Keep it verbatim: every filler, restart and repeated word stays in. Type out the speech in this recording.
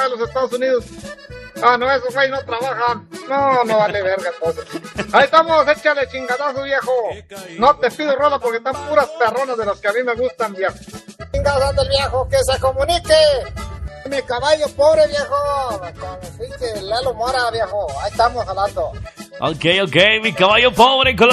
de los Estados Unidos. Ah, no, esos güey no trabajan. No, no vale verga, entonces. Ahí estamos, échale chingadazo, viejo. No te pido rola porque están puras perronas de las que a mí me gustan, viejo. Chingadazo del viejo, que se comunique. Mi caballo pobre, viejo. Con el pinche Lalo Mora, viejo. Ahí estamos hablando. Ok, ok, mi caballo pobre con